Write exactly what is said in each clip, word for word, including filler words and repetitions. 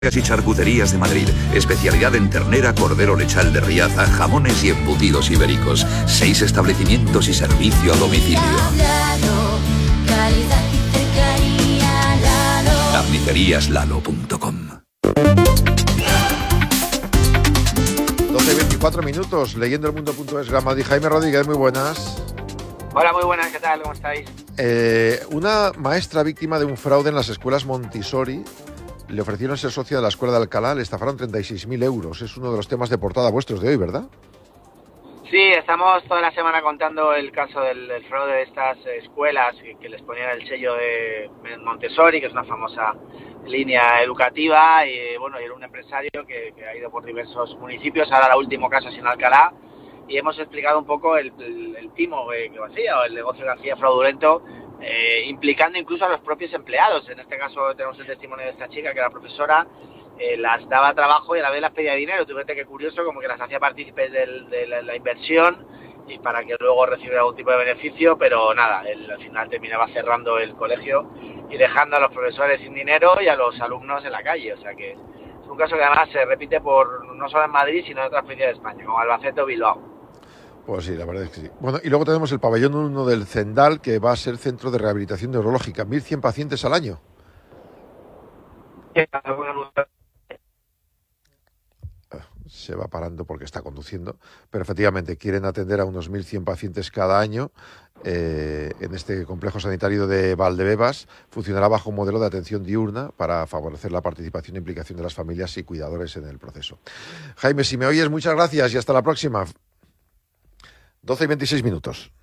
Y charcuterías de Madrid, especialidad en ternera, cordero lechal de Riaza, jamones y embutidos ibéricos. Seis establecimientos y servicio a domicilio. carnicerías lalo punto com. doce y veinticuatro minutos, leyendo el mundo punto es, Gran Madrid. Jaime Rodríguez, muy buenas. Hola, muy buenas, ¿qué tal? ¿Cómo estáis? Eh, una maestra víctima de un fraude en las escuelas Montessori. Le ofrecieron ser socia de la Escuela de Alcalá, le estafaron treinta y seis mil euros. Es uno de los temas de portada vuestros de hoy, ¿verdad? Sí, estamos toda la semana contando el caso del, del fraude de estas escuelas que, que les ponían el sello de Montessori, que es una famosa línea educativa, y bueno, y era un empresario que, que ha ido por diversos municipios. Ahora el último caso es en Alcalá, y hemos explicado un poco el, el, el timo que, que hacía, o el negocio que hacía fraudulento, Eh, implicando incluso a los propios empleados. En este caso tenemos el testimonio de esta chica que era profesora, eh, las daba trabajo y a la vez las pedía dinero. Tú fíjate qué curioso, como que las hacía partícipes del, de la, la inversión y para que luego recibiera algún tipo de beneficio, pero nada, él al final terminaba cerrando el colegio y dejando a los profesores sin dinero y a los alumnos en la calle. O sea que es un caso que además se repite por no solo en Madrid, sino en otras provincias de España, como Albacete o Bilbao. Pues sí, la verdad es que sí. Bueno, y luego tenemos el pabellón uno del Zendal, que va a ser centro de rehabilitación neurológica. mil cien pacientes al año. Se va parando porque está conduciendo, pero efectivamente quieren atender a unos mil cien pacientes cada año. Eh, en este complejo sanitario de Valdebebas funcionará bajo un modelo de atención diurna para favorecer la participación e implicación de las familias y cuidadores en el proceso. Jaime, si me oyes, muchas gracias y hasta la próxima. doce y veintiséis minutos.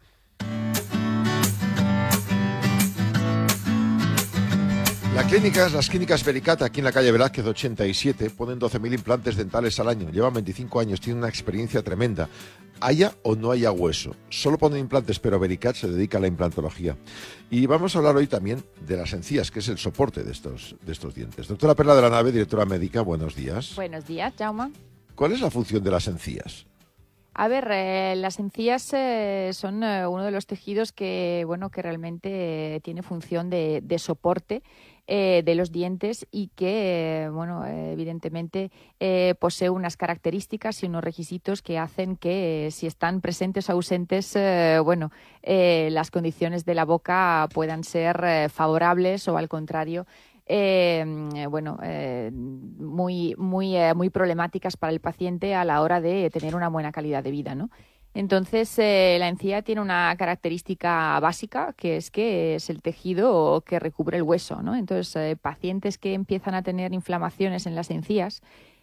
La clínica, las clínicas Vericat, aquí en la calle Velázquez ochenta y siete, ponen doce mil implantes dentales al año. Llevan veinticinco años, tienen una experiencia tremenda. Haya o no haya hueso. Solo ponen implantes, pero Vericat se dedica a la implantología. Y vamos a hablar hoy también de las encías, que es el soporte de estos, de estos dientes. Doctora Perla de la Nave, directora médica, buenos días. Buenos días, Jaume. ¿Cuál es la función de las encías? A ver, eh, las encías eh, son eh, uno de los tejidos que, bueno, que realmente eh, tiene función de, de soporte eh, de los dientes y que, eh, bueno, eh, evidentemente eh, posee unas características y unos requisitos que hacen que eh, si están presentes o ausentes, eh, bueno, eh, las condiciones de la boca puedan ser eh, favorables o al contrario, Eh, bueno, eh, muy, muy, eh, muy problemáticas para el paciente a la hora de tener una buena calidad de vida, ¿no? Entonces, eh, la encía tiene una característica básica, que es que es el tejido que recubre el hueso, ¿no? Entonces, eh, pacientes que empiezan a tener inflamaciones en las encías,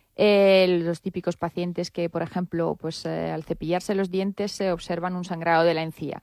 Eh, los típicos pacientes que, por ejemplo, pues eh, al cepillarse los dientes se observan un sangrado de la encía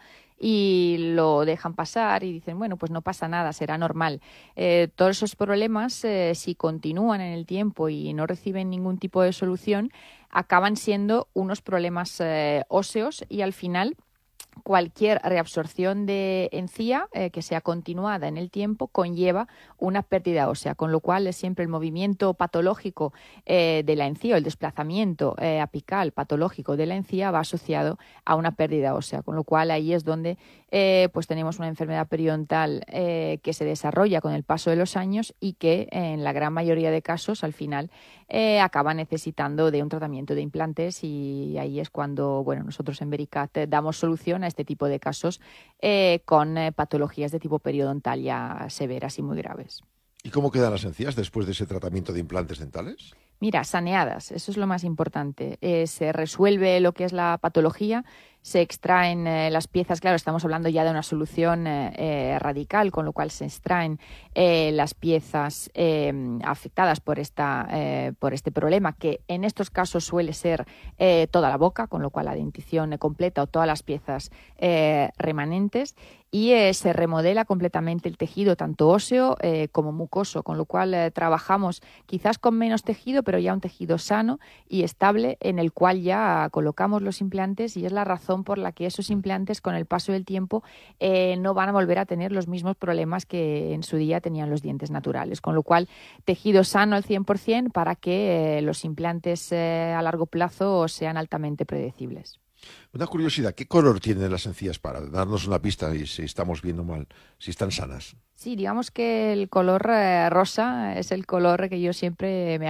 y lo dejan pasar y dicen, bueno, pues no pasa nada, será normal. Eh, todos esos problemas, eh, si continúan en el tiempo y no reciben ningún tipo de solución, acaban siendo unos problemas eh, óseos y al final cualquier reabsorción de encía eh, que sea continuada en el tiempo conlleva una pérdida ósea, con lo cual es siempre el movimiento patológico eh, de la encía o el desplazamiento eh, apical patológico de la encía va asociado a una pérdida ósea, con lo cual ahí es donde eh, pues tenemos una enfermedad periodontal eh, que se desarrolla con el paso de los años y que eh, en la gran mayoría de casos al final eh, acaba necesitando de un tratamiento de implantes y ahí es cuando, bueno, nosotros en Vericat eh, damos solución a este tipo de casos eh, con eh, patologías de tipo periodontal ya severas y muy graves. ¿Y cómo quedan las encías después de ese tratamiento de implantes dentales? Mira, saneadas, eso es lo más importante. Eh, se resuelve lo que es la patología, se extraen eh, las piezas, claro, estamos hablando ya de una solución eh, eh, radical, con lo cual se extraen eh, las piezas eh, afectadas por, esta, eh, por este problema, que en estos casos suele ser eh, toda la boca, con lo cual la dentición completa o todas las piezas eh, remanentes, y eh, se remodela completamente el tejido, tanto óseo eh, como mucoso, con lo cual eh, trabajamos quizás con menos tejido, pero ya un tejido sano y estable en el cual ya colocamos los implantes y es la razón por la que esos implantes con el paso del tiempo eh, no van a volver a tener los mismos problemas que en su día tenían los dientes naturales, con lo cual tejido sano al cien por ciento para que eh, los implantes eh, a largo plazo sean altamente predecibles. Una curiosidad, ¿qué color tienen las encías para darnos una pista y si estamos viendo mal, si están sanas? Sí, digamos que el color eh, rosa es el color que yo siempre me